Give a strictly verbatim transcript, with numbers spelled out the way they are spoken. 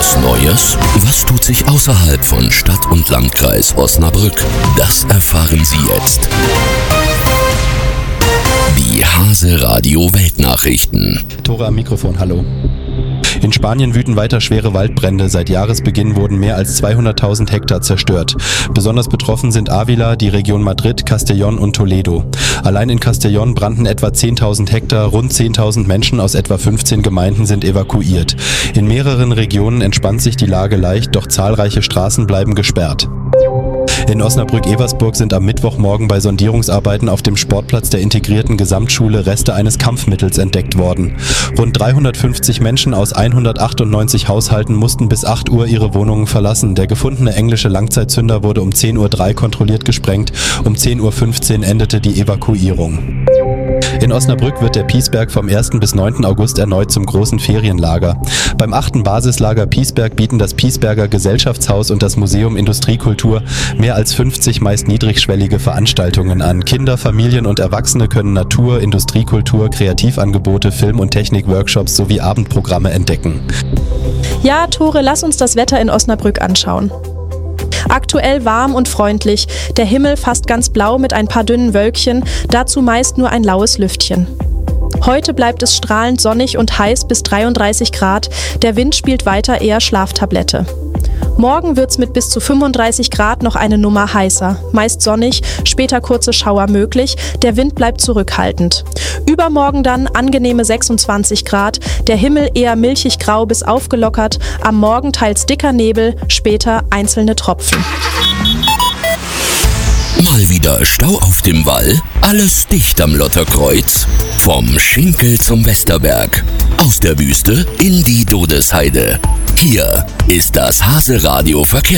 Gibt's Neues? Was tut sich außerhalb von Stadt und Landkreis Osnabrück? Das erfahren Sie jetzt. Die Hase Radio Weltnachrichten. Tore am Mikrofon, hallo. In Spanien wüten weiter schwere Waldbrände. Seit Jahresbeginn wurden mehr als zweihunderttausend Hektar zerstört. Besonders betroffen sind Ávila, die Region Madrid, Castellón und Toledo. Allein in Castellón brannten etwa zehntausend Hektar, rund zehntausend Menschen aus etwa fünfzehn Gemeinden sind evakuiert. In mehreren Regionen entspannt sich die Lage leicht, doch zahlreiche Straßen bleiben gesperrt. In Osnabrück-Eversburg sind am Mittwochmorgen bei Sondierungsarbeiten auf dem Sportplatz der integrierten Gesamtschule Reste eines Kampfmittels entdeckt worden. Rund dreihundertfünfzig Menschen aus hundertachtundneunzig Haushalten mussten bis acht Uhr ihre Wohnungen verlassen. Der gefundene englische Langzeitzünder wurde um zehn Uhr drei kontrolliert gesprengt. Um zehn Uhr fünfzehn endete die Evakuierung. In Osnabrück wird der Piesberg vom ersten bis neunten August erneut zum großen Ferienlager. Beim achten Basislager Piesberg bieten das Piesberger Gesellschaftshaus und das Museum Industriekultur mehr als fünfzig meist niedrigschwellige Veranstaltungen an. Kinder, Familien und Erwachsene können Natur, Industriekultur, Kreativangebote, Film- und Technikworkshops sowie Abendprogramme entdecken. Ja, Tore, lass uns das Wetter in Osnabrück anschauen. Aktuell warm und freundlich, der Himmel fast ganz blau mit ein paar dünnen Wölkchen, dazu meist nur ein laues Lüftchen. Heute bleibt es strahlend sonnig und heiß bis dreiunddreißig Grad, der Wind spielt weiter eher Schlaftablette. Morgen wird's mit bis zu fünfunddreißig Grad noch eine Nummer heißer. Meist sonnig, später kurze Schauer möglich, der Wind bleibt zurückhaltend. Übermorgen dann angenehme sechsundzwanzig Grad, der Himmel eher milchig grau bis aufgelockert, am Morgen teils dicker Nebel, später einzelne Tropfen. Mal wieder Stau auf dem Wall? Alles dicht am Lotterkreuz? Vom Schinkel zum Westerberg. Aus der Wüste in die Dodesheide. Hier ist das Hase Radio Verkehrs